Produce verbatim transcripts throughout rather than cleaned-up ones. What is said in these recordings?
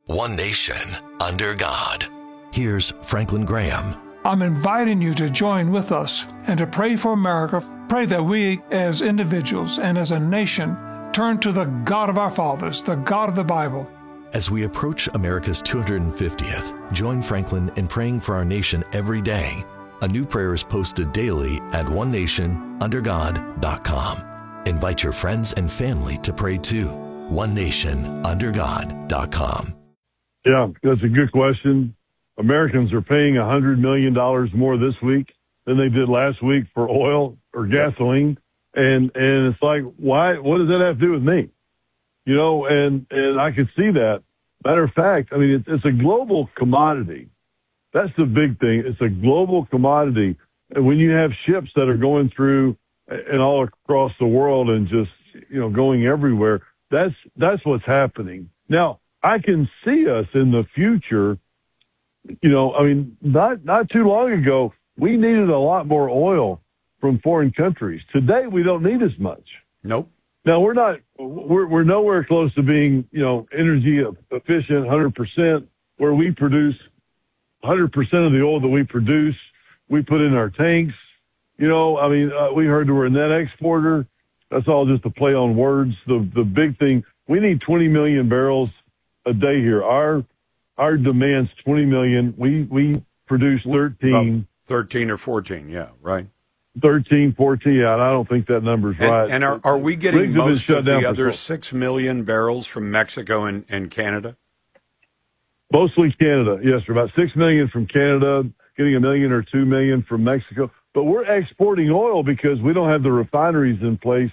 One nation, under God. Here's Franklin Graham. I'm inviting you to join with us and to pray for America. Pray that we as individuals and as a nation turn to the God of our fathers, the God of the Bible. As we approach America's two hundred fiftieth, join Franklin in praying for our nation every day. A new prayer is posted daily at one nation under god dot com. Invite your friends and family to pray too. one nation under god dot com. Yeah, that's a good question. Americans are paying one hundred million dollars more this week than they did last week for oil or gasoline. And and it's like, why? What does that have to do with me? You know, and, and I could see that. Matter of fact, I mean, it's, it's a global commodity. That's the big thing. It's a global commodity. And when you have ships that are going through and all across the world and just, you know, going everywhere, that's that's what's happening. Now, I can see us in the future, you know, I mean, not, not too long ago, we needed a lot more oil from foreign countries. Today, we don't need as much. Nope. Now, we're not, we're, we're nowhere close to being, you know, energy efficient, one hundred percent, where we produce one hundred percent of the oil that we produce, we put in our tanks. You know, I mean, uh, we heard we're a net exporter. That's all just a play on words. The, the big thing, we need twenty million barrels a day here. Our our demand's twenty million. We we produce thirteen. thirteen or fourteen, yeah, right. thirteen, fourteen, yeah, and I don't think that number's and, right. And are, are we getting Rigs most of the other so. six million barrels from Mexico and, and Canada? Mostly Canada, yes, sir. About six million from Canada, getting a million or two million from Mexico. But we're exporting oil because we don't have the refineries in place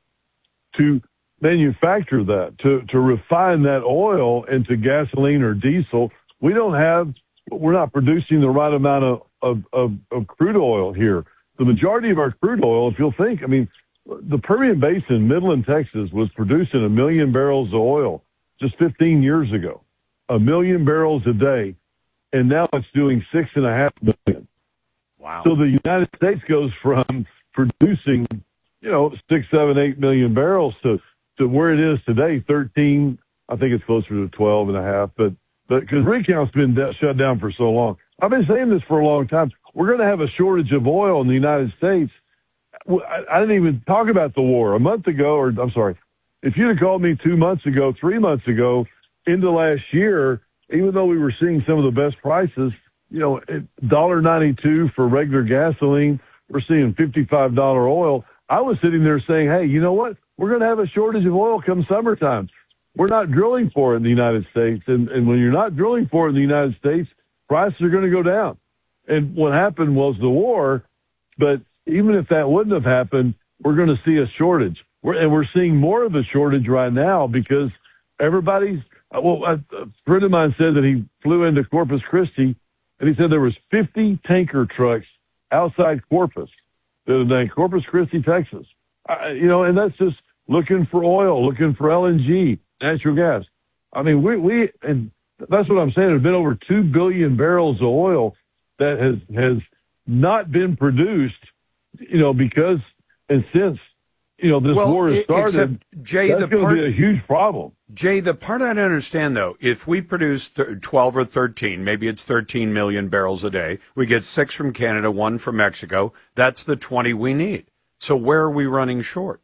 to manufacture that, to, to refine that oil into gasoline or diesel. We don't have, we're not producing the right amount of, of, of, of crude oil here. The majority of our crude oil, if you'll think, I mean, the Permian Basin, Midland, Texas, was producing a million barrels of oil just fifteen years ago, a million barrels a day. And now it's doing six and a half million. Wow. So the United States goes from producing, you know, six, seven, eight million barrels to, to where it is today, thirteen. I think it's closer to twelve and a half, but, but cause rig count's been de- shut down for so long. I've been saying this for a long time. We're going to have a shortage of oil in the United States. I, I didn't even talk about the war a month ago, or I'm sorry. If you'd have called me two months ago, three months ago, into last year, even though we were seeing some of the best prices, you know, one dollar ninety-two for regular gasoline, we're seeing fifty-five dollars oil. I was sitting there saying, hey, you know what? We're going to have a shortage of oil come summertime. We're not drilling for it in the United States. And, and when you're not drilling for it in the United States, prices are going to go down. And what happened was the war. But even if that wouldn't have happened, we're going to see a shortage. We're, and we're seeing more of a shortage right now because everybody's, well, a, a friend of mine said that he flew into Corpus Christi and he said there was fifty tanker trucks outside Corpus the other day, Corpus Christi, Texas. Uh, you know, and that's just looking for oil, looking for L N G, natural gas. I mean, we, we, and that's what I'm saying. There's been over two billion barrels of oil that has, has not been produced, you know, because, and since, you know, this well, war has started, except, Jay, that's the going part, to be a huge problem. Jay, the part I don't understand, though, if we produce th- twelve or thirteen, maybe it's thirteen million barrels a day, we get six from Canada, one from Mexico, that's the twenty we need. So where are we running short?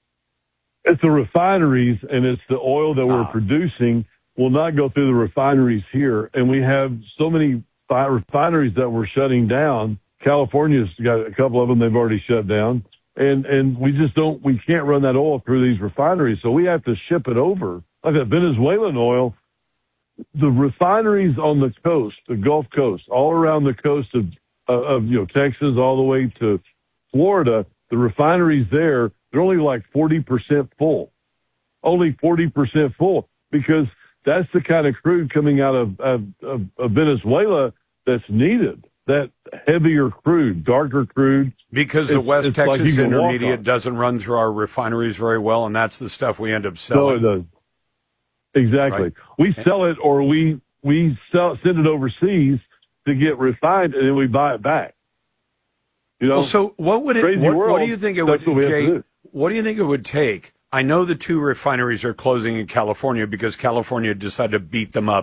It's the refineries, and it's the oil that we're ah. producing will not go through the refineries here. And we have so many fi- refineries that we're shutting down. California's got a couple of them they've already shut down. And, and we just don't, we can't run that oil through these refineries. So we have to ship it over. Like that Venezuelan oil, the refineries on the coast, the Gulf Coast, all around the coast of, of, you know, Texas all the way to Florida, the refineries there, they're only like forty percent full, only forty percent full, because that's the kind of crude coming out of, of, of, of Venezuela that's needed. That heavier crude, darker crude. Because the it's, West it's Texas like Intermediate doesn't run through our refineries very well, and that's the stuff we end up selling. No, it does. Exactly. Right. We sell it, or we we sell send it overseas to get refined, and then we buy it back. You know. Well, so what would it? What, world, what do you think it would? Jay, do. What do you think it would take? I know the two refineries are closing in California because California decided to beat them up